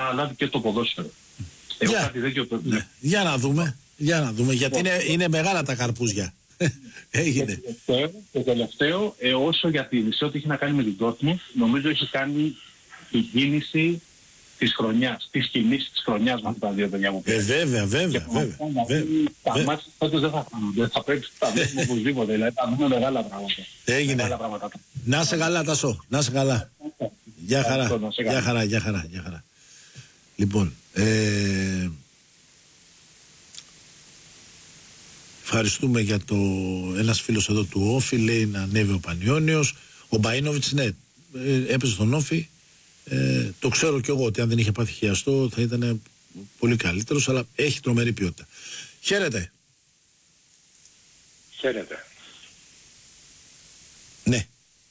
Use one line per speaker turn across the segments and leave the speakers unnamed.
αναλάβει και το ποδόσφαιρο. Κάτι τέτοιο
ναι. Για να δούμε. Γιατί είναι μεγάλα τα καρπούζια. Έγινε.
Το τελευταίο, όσο για σε ό,τι έχει να κάνει με την Dortmund, νομίζω έχει κάνει την κίνηση της χρονιάς, τις κινήσεις της χρονιάς με αυτά τα δύο παιδιά μου.
Βέβαια.
Τα μάτια τότε δεν θα πρέπει να βλέπουμε οπωσδήποτε, δηλαδή θα δούμε μεγάλα πράγματα.
Έγινε. Να σε καλά, Τάσο, να σε καλά. Γεια χαρά. Λοιπόν, ευχαριστούμε για το ένας φίλος εδώ του Όφη, λέει να ανέβει ο Πανιόνιος. Ο Μπαΐνοβιτς, ναι, έπαιζε στον Όφη. Το ξέρω κι εγώ ότι αν δεν είχε πάθει χιαστό θα ήταν πολύ καλύτερος, αλλά έχει τρομερή ποιότητα. Χαίρετε. Ναι.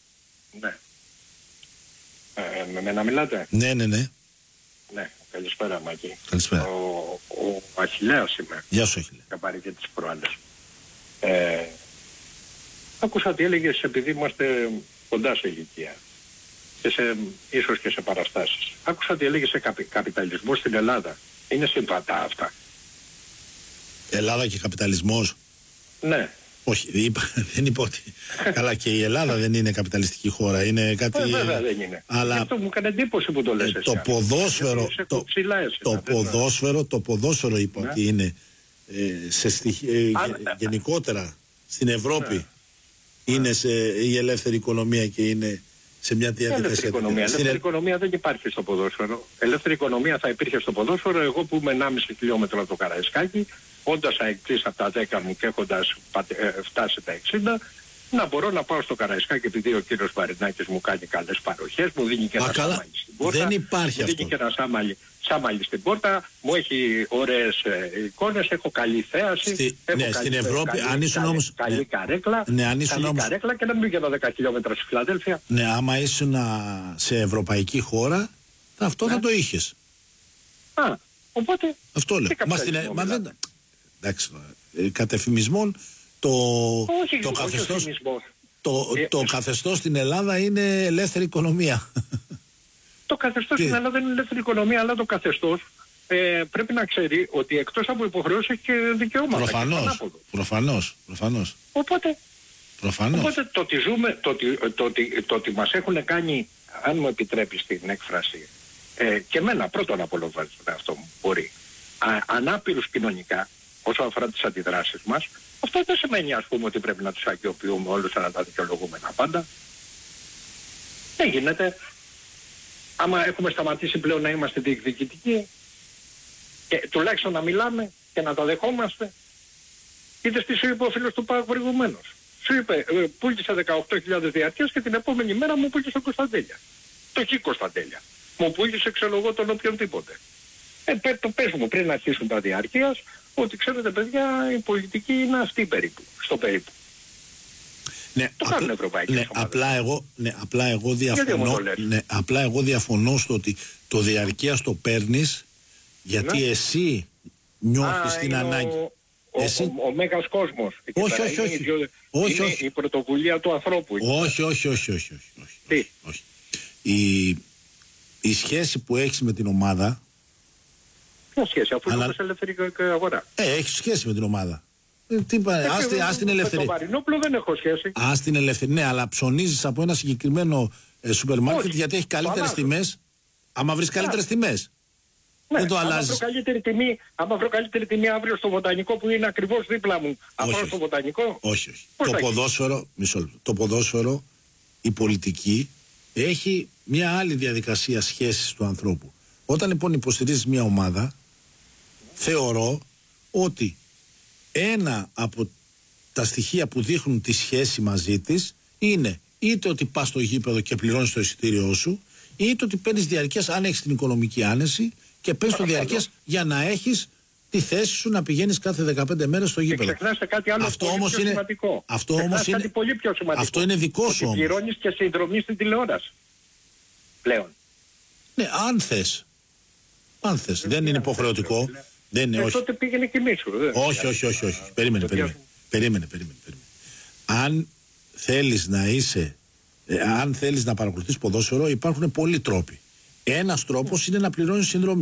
Με μένα μιλάτε?
Ναι.
Ναι, καλησπέρα Μάκη.
Καλησπέρα.
Ο Αχιλλέας είμαι.
Γεια σου Αχιλλέα.
Θα πάρει και τις προάλλες. Άκουσα τι έλεγες, επειδή είμαστε κοντά σε ηλικία και ίσως και σε παραστάσεις. Άκουσα τι έλεγες σε καπιταλισμό στην Ελλάδα. Είναι συμβατά αυτά?
Ελλάδα και καπιταλισμός?
Ναι.
Όχι, δεν είπα ότι. Καλά, και η Ελλάδα δεν είναι καπιταλιστική χώρα. Είναι κάτι.
Βέβαια δεν είναι.
Αλλά
αυτό μου έκανε εντύπωση που το λες εσύ.
Το ποδόσφαιρο είπα ότι είναι γενικότερα στην Ευρώπη είναι η ελεύθερη οικονομία και είναι σε μια διαδικασία.
Ελεύθερη οικονομία δεν υπάρχει στο ποδόσφαιρο. Ελεύθερη οικονομία θα υπήρχε στο ποδόσφαιρο. Εγώ που είμαι 1,5 χιλιόμετρο από το Καραϊσκάκι, όντας αεκτής από τα 10 μου και έχοντας φτάσει τα 60, να μπορώ να πάω στο Καραϊσκάκι, επειδή ο κύριος Βαρινάκης μου κάνει καλές παροχές, μου δίνει και ένα σάμαλι στην πόρτα.
Δεν υπάρχει
μου δίνει και ένα σάμαλι στην πόρτα, μου έχει ωραίες εικόνες, έχω καλή θέαση.
Στην Ευρώπη, αν ήσουν όμως.
Καλή καρέκλα. Καρέκλα και να μην γίνω 10 χιλιόμετρα στη Φιλαδέλφια.
Ναι, άμα ήσουν σε ευρωπαϊκή χώρα, αυτό θα το είχες.
Οπότε.
Αυτό λέω. Μα δεν. Εντάξει, κατ' εφημισμόν το καθεστώς στην Ελλάδα είναι ελεύθερη οικονομία.
Το καθεστώς στην Ελλάδα είναι ελεύθερη οικονομία, αλλά το καθεστώς πρέπει να ξέρει ότι εκτός από υποχρεώσεις έχει και δικαιώματα.
Προφανώς.
Οπότε το ότι μας έχουν κάνει, αν μου επιτρέπεις την έκφραση, και εμένα πρώτον απολαμβάνω αυτό μου μπορεί, ανάπηρους κοινωνικά, όσο αφορά τις αντιδράσεις μας, αυτό δεν σημαίνει ας πούμε ότι πρέπει να τους αγιοποιούμε όλους, να τα δικαιολογούμενα πάντα. Δεν γίνεται. Άμα έχουμε σταματήσει πλέον να είμαστε διεκδικητικοί, και τουλάχιστον να μιλάμε και να τα δεχόμαστε. Είδες τι σου είπε ο φίλος του ΠΑΟΚ προηγουμένως. Σου είπε, πούλησε 18.000 διαρκείας και την επόμενη μέρα μου πούλησε Κωνσταντέλια. Το Χ Κωνσταντέλια. Μου πούλησε ξέρω εγώ τον οποιονδήποτε. Το πες μου πριν αρχίσουν τα διαρκείας, ότι ξέρετε παιδιά η πολιτική είναι αυτή περίπου, στο περίπου.
Ναι,
το κάνουν ευρωπαϊκές ομάδες.
Απλά εγώ διαφωνώ στο ότι το διαρκείας το παίρνεις γιατί εσύ νιώθεις την ανάγκη.
Ο μέγας κόσμος.
Όχι.
Η πρωτοβουλία του ανθρώπου.
Όχι. Η σχέση που έχεις με την ομάδα.
Ποια σχέση, αφού είναι ελεύθερη αγορά.
Έχει σχέση με την ομάδα. Ας την ελευθερία.
Με το Βαρινόπουλο δεν έχω σχέση.
Ας την ελευθερία. Ναι, αλλά ψωνίζεις από ένα συγκεκριμένο σούπερ μάρκετ γιατί έχει καλύτερες τιμές. Άμα βρεις καλύτερες τιμές.
Ναι,
δεν το αλλάζεις.
Άμα βρω καλύτερη τιμή αύριο στο Βοτανικό που είναι ακριβώς δίπλα μου. Απλώς στο Βοτανικό.
Όχι. Το ποδόσφαιρο, η πολιτική έχει μια άλλη διαδικασία σχέσης του ανθρώπου. Όταν λοιπόν υποστηρίζεις μια ομάδα, θεωρώ ότι ένα από τα στοιχεία που δείχνουν τη σχέση μαζί της είναι είτε ότι πας στο γήπεδο και πληρώνεις το εισιτήριό σου, είτε ότι παίρνεις διαρκές αν έχεις την οικονομική άνεση και παίρνεις το διαρκές για να έχεις τη θέση σου να πηγαίνεις κάθε 15 μέρες στο γήπεδο.
Και ξεχνάς κάτι άλλο πολύ πιο σημαντικό. Κάτι πολύ πιο σημαντικό.
Αυτό είναι δικό σου όμως.
Πληρώνεις και συνδρομή στην τηλεόραση. Πλέον.
Ναι, αν θες. Δεν είναι υποχρεωτικό. Δεν είναι, όχι.
Τότε πήγαινε και μίσου.
Όχι. Περίμενε. Αν θέλεις να είσαι, αν θέλεις να παρακολουθείς ποδόσφαιρο, υπάρχουν πολλοί τρόποι. Ένας τρόπος είναι να πληρώνεις συνδρομή.